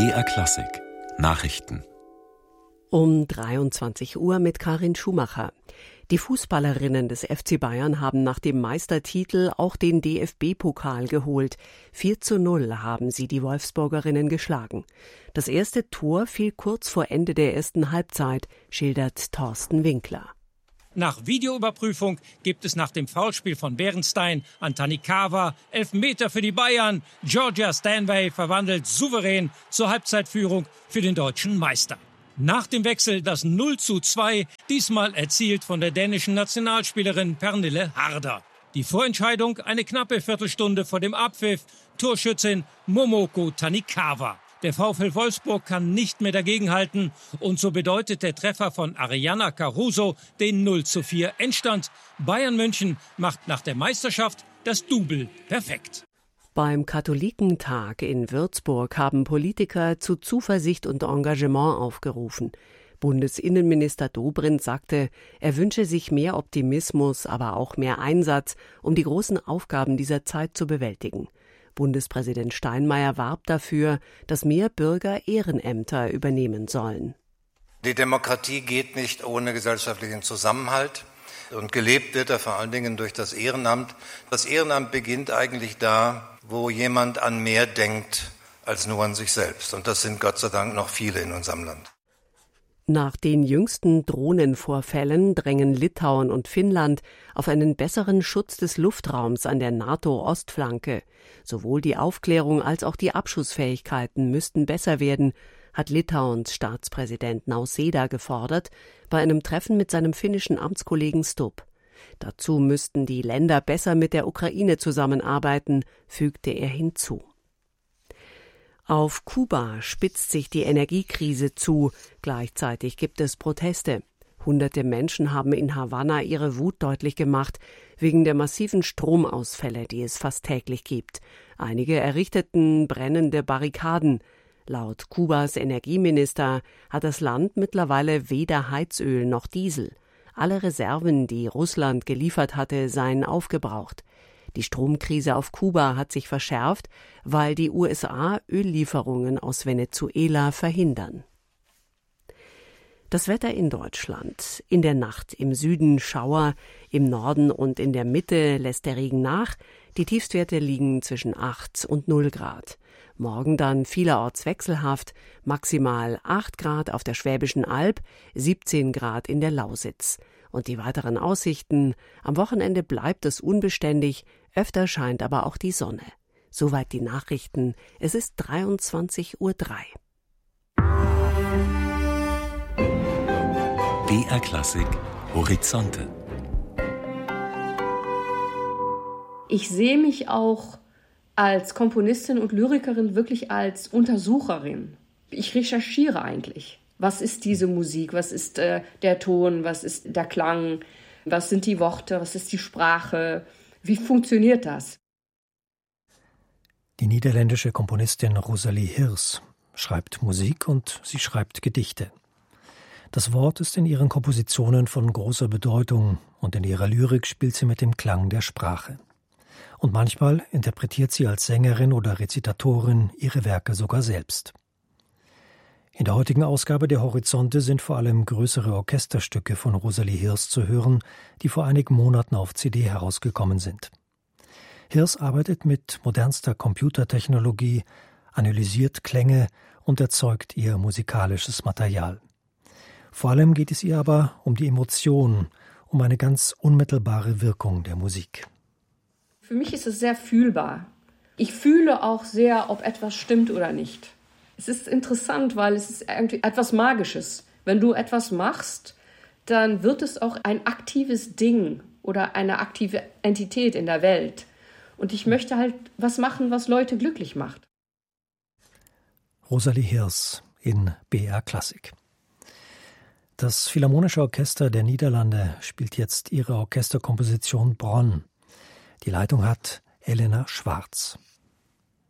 BR Klassik Nachrichten um 23 Uhr mit Karin Schumacher. Die Fußballerinnen des FC Bayern haben nach dem Meistertitel auch den DFB-Pokal geholt. 4:0 haben sie die Wolfsburgerinnen geschlagen. Das erste Tor fiel kurz vor Ende der ersten Halbzeit, schildert Thorsten Winkler. Nach Videoüberprüfung gibt es nach dem Foulspiel von Beerenstein an Tanikawa Elfmeter für die Bayern. Georgia Stanway verwandelt souverän zur Halbzeitführung für den deutschen Meister. Nach dem Wechsel das 0:2, diesmal erzielt von der dänischen Nationalspielerin Pernille Harder. Die Vorentscheidung eine knappe Viertelstunde vor dem Abpfiff. Torschützin Momoko Tanikawa. Der VfL Wolfsburg kann nicht mehr dagegenhalten und so bedeutet der Treffer von Arianna Caruso den 0:4 Endstand. Bayern München macht nach der Meisterschaft das Double perfekt. Beim Katholikentag in Würzburg haben Politiker zu Zuversicht und Engagement aufgerufen. Bundesinnenminister Dobrindt sagte, er wünsche sich mehr Optimismus, aber auch mehr Einsatz, um die großen Aufgaben dieser Zeit zu bewältigen. Bundespräsident Steinmeier warb dafür, dass mehr Bürger Ehrenämter übernehmen sollen. Die Demokratie geht nicht ohne gesellschaftlichen Zusammenhalt und gelebt wird er vor allen Dingen durch das Ehrenamt. Das Ehrenamt beginnt eigentlich da, wo jemand an mehr denkt als nur an sich selbst. Und das sind Gott sei Dank noch viele in unserem Land. Nach den jüngsten Drohnenvorfällen drängen Litauen und Finnland auf einen besseren Schutz des Luftraums an der NATO-Ostflanke. Sowohl die Aufklärung als auch die Abschussfähigkeiten müssten besser werden, hat Litauens Staatspräsident Nausėda gefordert, bei einem Treffen mit seinem finnischen Amtskollegen Stubb. Dazu müssten die Länder besser mit der Ukraine zusammenarbeiten, fügte er hinzu. Auf Kuba spitzt sich die Energiekrise zu. Gleichzeitig gibt es Proteste. Hunderte Menschen haben in Havanna ihre Wut deutlich gemacht, wegen der massiven Stromausfälle, die es fast täglich gibt. Einige errichteten brennende Barrikaden. Laut Kubas Energieminister hat das Land mittlerweile weder Heizöl noch Diesel. Alle Reserven, die Russland geliefert hatte, seien aufgebraucht. Die Stromkrise auf Kuba hat sich verschärft, weil die USA Öllieferungen aus Venezuela verhindern. Das Wetter in Deutschland. In der Nacht im Süden Schauer, im Norden und in der Mitte lässt der Regen nach. Die Tiefstwerte liegen zwischen 8 und 0 Grad. Morgen dann vielerorts wechselhaft, maximal 8 Grad auf der Schwäbischen Alb, 17 Grad in der Lausitz. Und die weiteren Aussichten: am Wochenende bleibt es unbeständig, öfter scheint aber auch die Sonne. Soweit die Nachrichten. Es ist 23:03 Uhr. BR Klassik Horizonte. Ich sehe mich auch als Komponistin und Lyrikerin wirklich als Untersucherin. Ich recherchiere eigentlich. Was ist diese Musik? Was ist der Ton? Was ist der Klang? Was sind die Worte? Was ist die Sprache? Wie funktioniert das? Die niederländische Komponistin Rosalie Hirs schreibt Musik und sie schreibt Gedichte. Das Wort ist in ihren Kompositionen von großer Bedeutung und in ihrer Lyrik spielt sie mit dem Klang der Sprache. Und manchmal interpretiert sie als Sängerin oder Rezitatorin ihre Werke sogar selbst. In der heutigen Ausgabe der Horizonte sind vor allem größere Orchesterstücke von Rosalie Hirs zu hören, die vor einigen Monaten auf CD herausgekommen sind. Hirs arbeitet mit modernster Computertechnologie, analysiert Klänge und erzeugt ihr musikalisches Material. Vor allem geht es ihr aber um die Emotion, um eine ganz unmittelbare Wirkung der Musik. Für mich ist es sehr fühlbar. Ich fühle auch sehr, ob etwas stimmt oder nicht. Es ist interessant, weil es ist irgendwie etwas Magisches. Wenn du etwas machst, dann wird es auch ein aktives Ding oder eine aktive Entität in der Welt. Und ich möchte halt was machen, was Leute glücklich macht. Rosalie Hirs in BR Klassik. Das Philharmonische Orchester der Niederlande spielt jetzt ihre Orchesterkomposition Bronn. Die Leitung hat Elena Schwarz.